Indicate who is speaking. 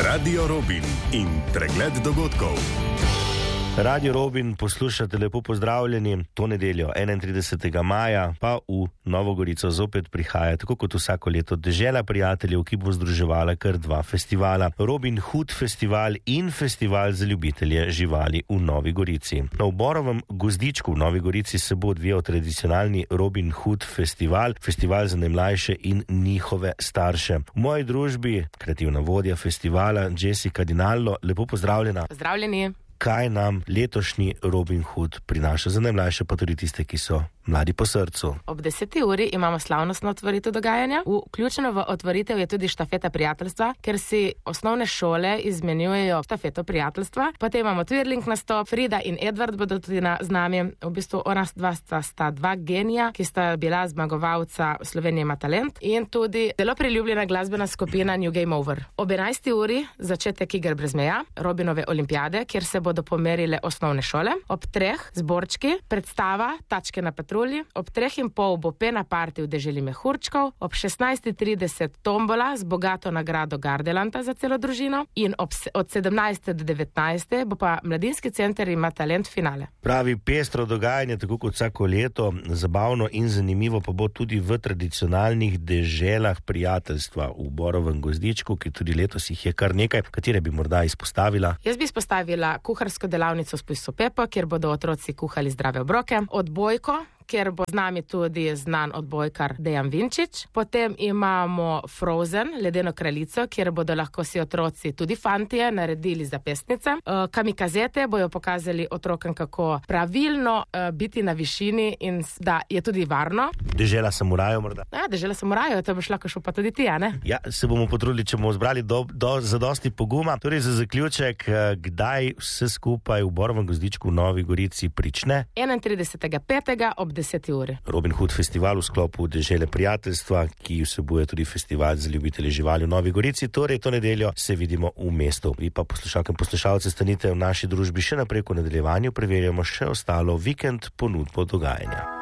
Speaker 1: Radio Robin in pregled dogodkov.
Speaker 2: Radio Robin poslušate, lepo pozdravljeni. To nedeljo, 31. maja, pa v Novo Gorico zopet prihaja, tako kot vsako leto, Dežela prijateljev, ki bo združevala kar dva festivala. Robin Hood festival in festival za ljubitelje živali v Novi Gorici. Na Borovem gozdičku v Novi Gorici se bo odvijal tradicionalni Robin Hood festival, festival za najmlajše in njihove starše. V moji družbi kreativna vodja festivala Jessica Dinallo, lepo pozdravljena.
Speaker 3: Pozdravljeni.
Speaker 2: Kaj nam letošnji Robin Hood prinaša za najmlajše, pa tudi tiste, ki so mladi po srcu?
Speaker 3: Ob 10. uri imamo slavnostno otvoritev dogajanja. Vključeno v otvoritev je tudi štafeta prijateljstva, ker si osnovne šole izmenjujejo štafeto prijateljstva. Potem imamo twirling nastop, Frida in Edward bodo tudi z nami. V bistvu ona sta dva genija, ki sta bila zmagovalca Slovenije ima talent in tudi zelo priljubljena glasbena skupina New Game Over. Ob 11. uri začetek iger brez meja, Robinove olimpijade, kjer se bodo pomerile osnovne šole. Ob 3. zborčki, predstava Tačke na patrulji. Ob 3:30 bo pena party v deželi mehurčkov, ob 16:30 tombola z bogato nagrado Gardelanta za celo družino in od 17. do 19. bo pa Mladinski center ima talent finale.
Speaker 2: Pravi pestro dogajanje, tako kot vsako leto, zabavno in zanimivo pa bo tudi v tradicionalnih deželah prijateljstva v Borovem gozdičku, ki tudi letos jih je kar nekaj, katere bi morda izpostavila.
Speaker 3: Jaz bi izpostavila kuharsko delavnico s Pujso Pepo, kjer bodo otroci kuhali zdrave obroke, odbojko, kjer bo z nami tudi znan odbojkar Dejan Vinčič. Potem imamo Frozen, ledeno kraljico, kjer bodo lahko si otroci, tudi fantje, naredili zapestnice. Kamikazete bojo pokazali otrokom, kako pravilno biti na višini in da je tudi varno.
Speaker 2: Dežela samurajev morda?
Speaker 3: Ja, dežela samurajev, to boš lahko šel pa tudi ti, a ne?
Speaker 2: Ja, se bomo potrudili, če bomo zbrali zadosti poguma. Torej za zaključek, kdaj vse skupaj v Borovem gozdičku v Novi Gorici prične?
Speaker 3: 31.5. ob 10. uri.
Speaker 2: Robin Hood festival v sklopu Dežele prijateljstva, ki vsebuje tudi festival za ljubitelje živali v Novi Gorici. Torej, to nedeljo se vidimo v mestu. Vi pa poslušalke in poslušalce stanite v naši družbi še naprej, v nadaljevanju preverjamo še ostalo vikend ponudbo dogajanja.